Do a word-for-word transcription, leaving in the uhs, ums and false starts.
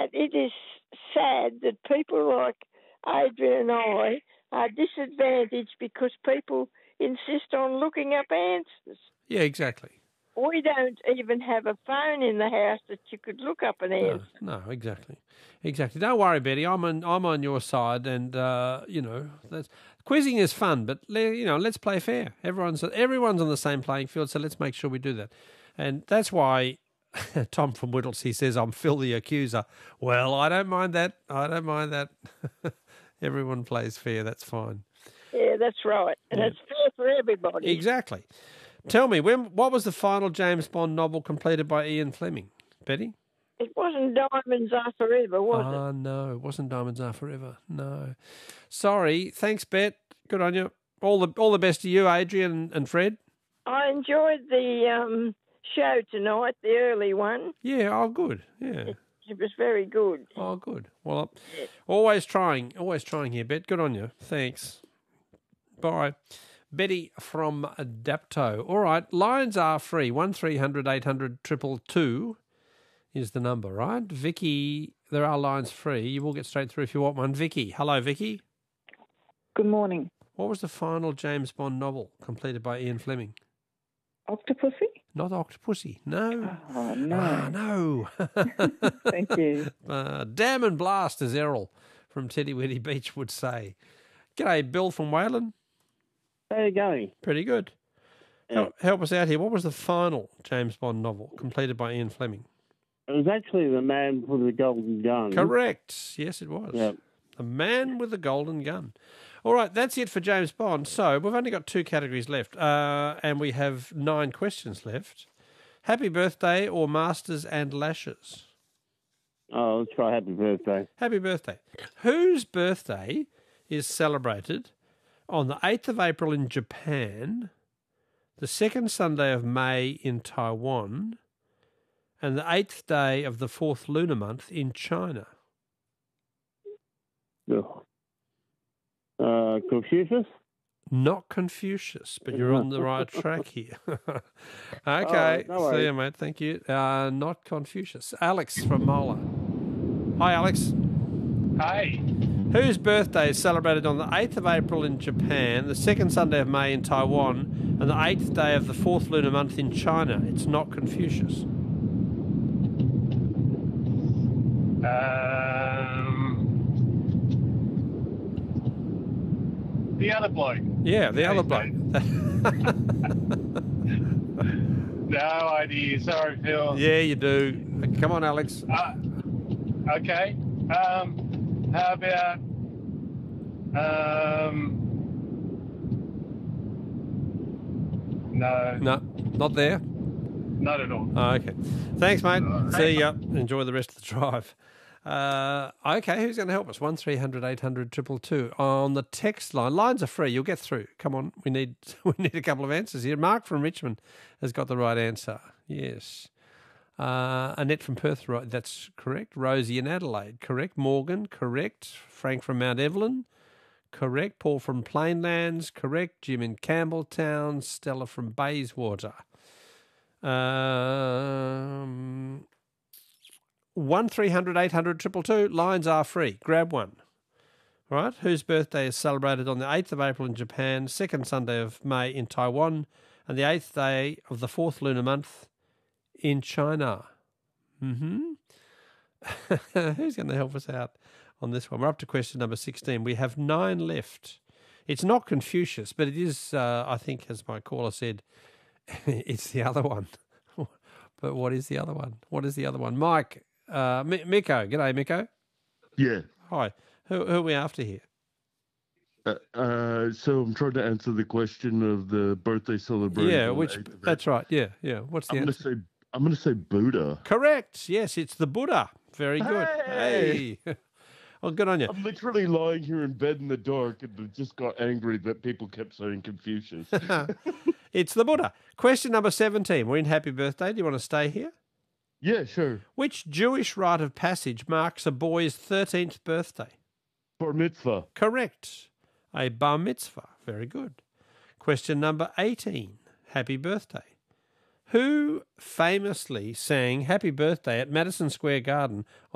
But it is sad that people like Adrian and I are disadvantaged because people insist on looking up answers. Yeah, exactly. We don't even have a phone in the house that you could look up an answer. No, no, exactly, exactly. Don't worry, Betty. I'm on, I'm on your side, and uh, you know, that's, quizzing is fun, but you know, let's play fair. Everyone's everyone's on the same playing field, so let's make sure we do that. And that's why Tom from Whittlesea says I'm Phil the Accuser. Well, I don't mind that. I don't mind that. Everyone plays fair. That's fine. Yeah, that's right, and yeah. It's fair for everybody. Exactly. Tell me, when what was the final James Bond novel completed by Ian Fleming, Betty? It wasn't Diamonds Are Forever, was oh, it? Oh, no, it wasn't Diamonds Are Forever. No. Sorry. Thanks, Bet. Good on you. All the all the best to you, Adrian and Fred. I enjoyed the um, show tonight, the early one. Yeah, oh, good. Yeah. It, it was very good. Oh, good. Well, yeah. always trying, always trying here, Bet. Good on you. Thanks. Bye. Betty from Dapto. All right, lines are free. one three hundred eight hundred two two two is the number, right? Vicky, there are lines free. You will get straight through if you want one. Vicky. Hello, Vicky. Good morning. What was the final James Bond novel completed by Ian Fleming? Octopussy? Not Octopussy. No. Oh, no. Ah, no. Thank you. Uh, damn and blast, as Errol from Teddy Weddy Beach would say. G'day, Bill from Wayland. How you going? Pretty good. Yeah. Help, help us out here. What was the final James Bond novel completed by Ian Fleming? It was actually The Man with the Golden Gun. Correct. Yes, it was. Yep. The Man with the Golden Gun. All right, that's it for James Bond. So we've only got two categories left, uh, and we have nine questions left. Happy birthday or Masters and Lashes? Oh, let's try happy birthday. Happy birthday. Whose birthday is celebrated on the eighth of April in Japan, the second Sunday of May in Taiwan, and the eighth day of the fourth lunar month in China? Oh. Uh, Confucius? Not Confucius, but you're on the right track here. Okay, oh, no see you, mate. Thank you. Uh, not Confucius. Alex from Mola. Hi, Alex. Hi. Whose birthday is celebrated on the eighth of April in Japan, the second Sunday of May in Taiwan, and the eighth day of the fourth lunar month in China? It's not Confucius. Um, the other bloke. Yeah, the other bloke. No idea. Sorry, Phil. Yeah, you do. Come on, Alex. Uh, okay. Um... How about um no no not there not at all. Oh, okay, thanks, mate. Uh, see ya. Enjoy the rest of the drive. Uh, okay, who's going to help us? One three hundred eight hundred triple two on the text line. Lines are free. You'll get through. Come on, we need we need a couple of answers here. Mark from Richmond has got the right answer. Yes. Uh, Annette from Perth, right, that's correct. Rosie in Adelaide, correct. Morgan, correct. Frank from Mount Evelyn, correct. Paul from Plainlands, correct. Jim in Campbelltown. Stella from Bayswater. Um, one three hundred eight hundred triple two. Lines are free. Grab one. All right. Whose birthday is celebrated on the eighth of April in Japan, second Sunday of May in Taiwan, and the eighth day of the fourth lunar month in China? Mm-hmm. Who's going to help us out on this one? We're up to question number sixteen. We have nine left. It's not Confucius, but it is, uh, I think, as my caller said, it's the other one. But what is the other one? What is the other one? Mike, uh, M- Miko. G'day, Miko. Yeah. Hi. Who, who are we after here? Uh, uh, so I'm trying to answer the question of the birthday celebration. Yeah, which that's right. Yeah, yeah. What's the I'm answer? Gonna say, I'm going to say Buddha. Correct. Yes, it's the Buddha. Very good. Hey. Hey. Oh, good on you. I'm literally lying here in bed in the dark and just got angry that people kept saying Confucius. It's the Buddha. Question number seventeen. We're in Happy Birthday. Do you want to stay here? Yeah, sure. Which Jewish rite of passage marks a boy's thirteenth birthday? Bar mitzvah. Correct. A bar mitzvah. Very good. Question number eighteen. Happy Birthday. Who famously sang Happy Birthday at Madison Square Garden